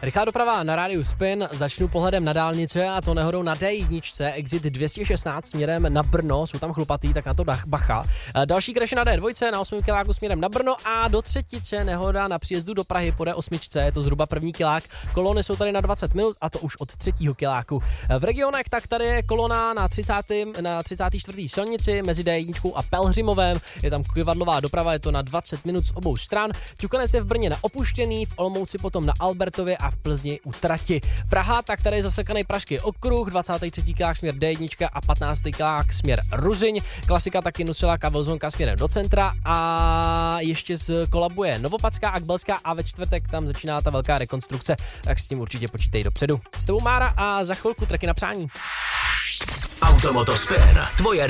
Rychlá doprava na rádiu Spin, začnu pohledem na dálnice a to nehodou na D1, exit 216 směrem na Brno, jsou tam chlupatý, tak na to bacha. Další crash na D2 na 8 kiláku směrem na Brno a do Třetice nehoda na příjezdu do Prahy po D8, je to zhruba první kilák. Kolony jsou tady na 20 minut a to už od třetího kiláku. V regionech tak tady je kolona na 34. silnici mezi D1 a Pelhřimovem, je tam kivadlová doprava, je to na 20 minut z obou stran. Ťukanec je v Brně na opuštěný, v Olomouci potom na Albertově a v Plzni u trati. Praha, tak tady je zasekaný Pražský okruh, 23. kilák směr D1 a 15. kilák směr Ruzyň. Klasika taky Nusiláka Vilzonka směrem do centra a ještě kolabuje Novopadská a Kbelská a ve čtvrtek tam začíná ta velká rekonstrukce, tak s tím určitě počítej dopředu. S tebou Mára a za chvilku traky na přání. Automoto Spin, tvoje